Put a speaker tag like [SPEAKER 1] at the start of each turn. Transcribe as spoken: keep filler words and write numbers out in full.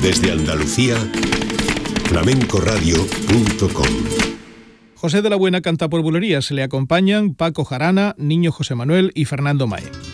[SPEAKER 1] Desde Andalucía, flamencoradio punto com.
[SPEAKER 2] José de la Buena canta por bulerías. Le acompañan Paco Jarana, Niño José Manuel y Fernando Mae.